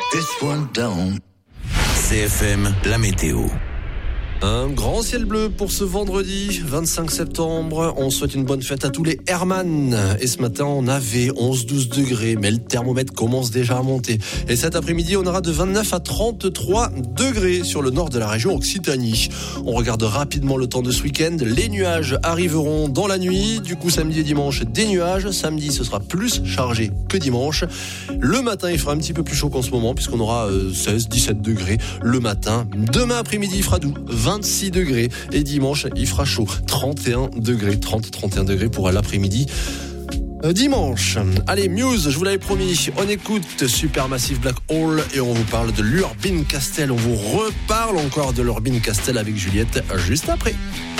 this one down. CFM, la météo. Un grand ciel bleu pour ce vendredi 25 septembre. On souhaite une bonne fête à tous les Hermann. Et ce matin, on avait 11-12 degrés, mais le thermomètre commence déjà à monter. Et cet après-midi, on aura de 29 à 33 degrés sur le nord de la région Occitanie. On regarde rapidement le temps de ce week-end. Les nuages arriveront dans la nuit. Du coup, samedi et dimanche, des nuages. Samedi, ce sera plus chargé que dimanche. Le matin, il fera un petit peu plus chaud qu'en ce moment, puisqu'on aura 16-17 degrés le matin. Demain après-midi, il fera doux. 26 degrés et dimanche il fera chaud 31 degrés 30-31 degrés pour l'après-midi dimanche. Allez, Muse, je vous l'avais promis, on écoute Supermassive Black Hole et on vous parle de l'Urban Castle, on vous reparle encore de l'Urban Castle avec Juliette juste après.